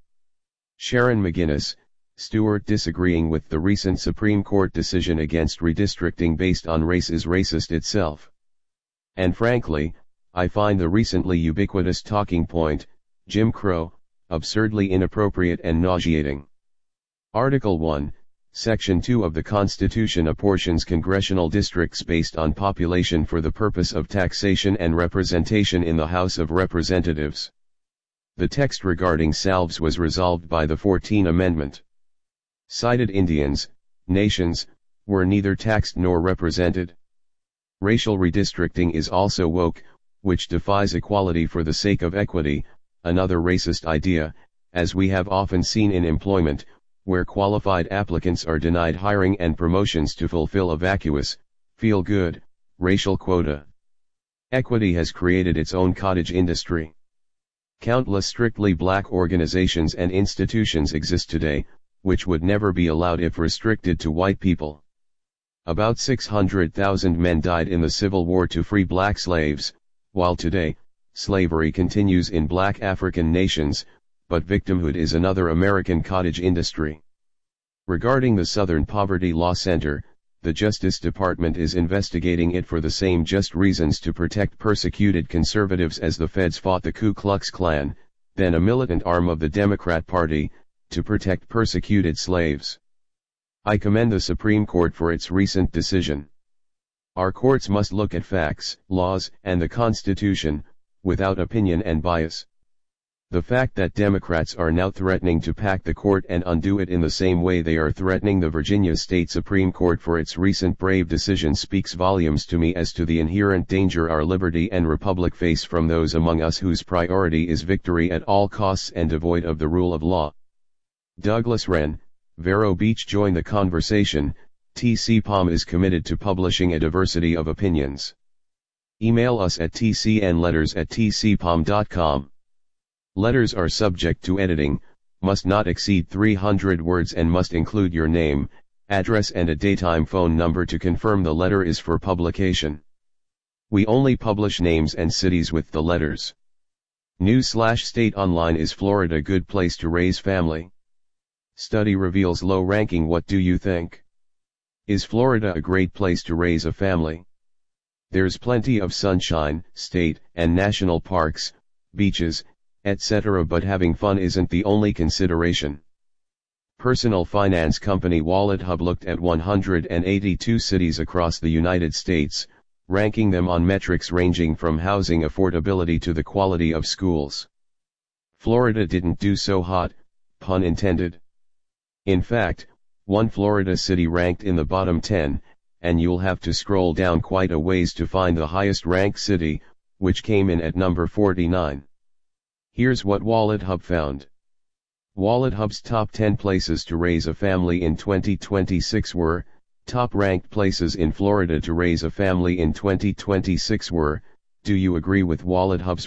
Sharon McGinnis, Stewart. Disagreeing with the recent Supreme Court decision against redistricting based on race is racist itself. And frankly, I find the recently ubiquitous talking point, Jim Crow, absurdly inappropriate and nauseating. Article one, Section two of the Constitution apportions congressional districts based on population for the purpose of taxation and representation in the House of Representatives. The text regarding salves was resolved by the fourteenth Amendment. Cited Indians, nations, were neither taxed nor represented. Racial redistricting is also woke, which defies equality for the sake of equity, another racist idea, as we have often seen in employment, where qualified applicants are denied hiring and promotions to fulfill a vacuous, feel-good, racial quota. Equity has created its own cottage industry. Countless strictly black organizations and institutions exist today, which would never be allowed if restricted to white people. About six hundred thousand men died in the Civil War to free black slaves, while today, slavery continues in black African nations, but victimhood is another American cottage industry. Regarding the Southern Poverty Law Center, the Justice Department is investigating it for the same just reasons to protect persecuted conservatives as the feds fought the Ku Klux Klan, then a militant arm of the Democrat Party, to protect persecuted slaves. I commend the Supreme Court for its recent decision. Our courts must look at facts, laws, and the Constitution, without opinion and bias. The fact that Democrats are now threatening to pack the court and undo it in the same way they are threatening the Virginia State Supreme Court for its recent brave decision speaks volumes to me as to the inherent danger our liberty and republic face from those among us whose priority is victory at all costs and devoid of the rule of law. Douglas Wren, Vero Beach. Join the conversation. T C P O M is committed to publishing a diversity of opinions. Email us at t c n letters at t c p o m dot com. Letters are subject to editing, must not exceed three hundred words and must include your name, address and a daytime phone number to confirm the letter is for publication. We only publish names and cities with the letters. News slash State Online. Is Florida a good place to raise family? Study reveals low ranking. What do you think? Is Florida a great place to raise a family? There's plenty of sunshine, state and national parks, beaches, et cetera, but having fun isn't the only consideration. Personal finance company WalletHub looked at one hundred eighty-two cities across the United States, ranking them on metrics ranging from housing affordability to the quality of schools. Florida didn't do so hot, pun intended. In fact, one Florida city ranked in the bottom ten, and you'll have to scroll down quite a ways to find the highest ranked city, which came in at number forty-nine. Here's what WalletHub found. WalletHub's top ten places to raise a family in twenty twenty-six were, top ranked places in Florida to raise a family in twenty twenty-six were, do you agree with WalletHub's